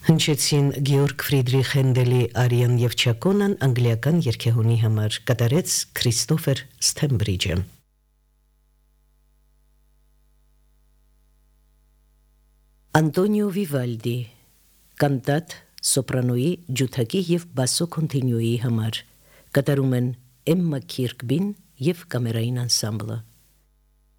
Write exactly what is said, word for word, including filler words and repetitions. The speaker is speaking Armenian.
Հնչեցին Գեորգ Ֆրիդրիխ Հենդելի Արիան եւ Չակոնան անգլիական երգեհոնի համար, կատարեց Քրիստոֆեր Սթեմբրիջը։ Անտոնիո Վիվալդի կանտատ սոպրանոյի, ջութակի եւ բասո կոնտինյուի համար, կատարում են Էմմա Քիրկբին եւ կամերային անսամբլը։